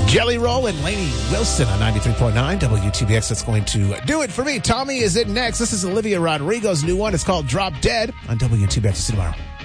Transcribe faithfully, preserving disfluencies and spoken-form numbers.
Jelly Roll and Lainey Wilson on ninety-three point nine W T B X. That's going to do it for me. Tommy is in next. This is Olivia Rodrigo's new one. It's called Drop Dead on W T B X. See you tomorrow.